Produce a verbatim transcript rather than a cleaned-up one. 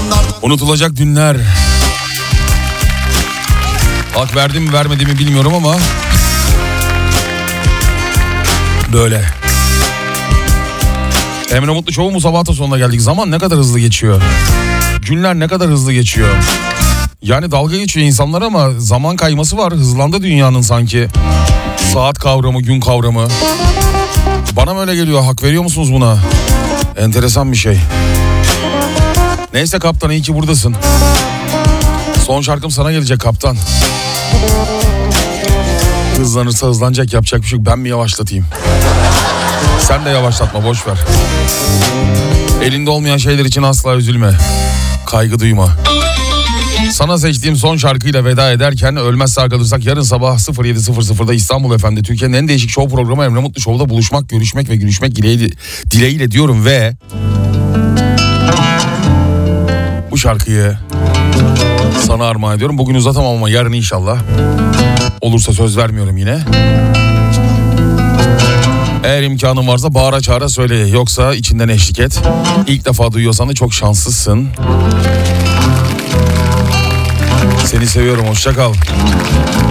Unutulacak dünler. Hak verdim mi vermedim mi bilmiyorum ama böyle. Emre Mutlu Show'un bu sabahta sonuna geldik. Zaman ne kadar hızlı geçiyor. Günler ne kadar hızlı geçiyor. Yani dalga geçiyor insanlar ama zaman kayması var. Hızlandı dünyanın sanki. Saat kavramı, gün kavramı. Bana mı öyle geliyor? Hak veriyor musunuz buna? Enteresan bir şey. Neyse kaptan, iyi ki buradasın. Son şarkım sana gelecek kaptan. Hızlanırsa hızlanacak, yapacak bir şey yok. Ben mi yavaşlatayım? Sen de yavaşlatma, boş ver. Elinde olmayan şeyler için asla üzülme. Kaygı duyma. Sana seçtiğim son şarkıyla veda ederken ölmez sağ kalırsak yarın sabah sıfır yedi sıfır sıfırda İstanbul Efendi Türkiye'nin en değişik show programı Emre Mutlu Show'da buluşmak, görüşmek ve gülüşmek dileğiyle, dileğiyle diyorum ve bu şarkıyı sana armağan ediyorum. Bugün uzatamam ama yarın inşallah. Olursa söz vermiyorum yine. Eğer imkanın varsa bağıra çağıra söyle. Yoksa içinden eşlik et. İlk defa duyuyorsan da çok şanslısın. Seni seviyorum. Hoşça kal.